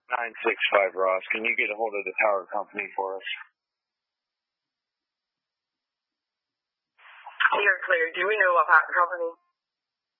965 Ross, can you get a hold of the power company for us? You're clear. Do we know what power company?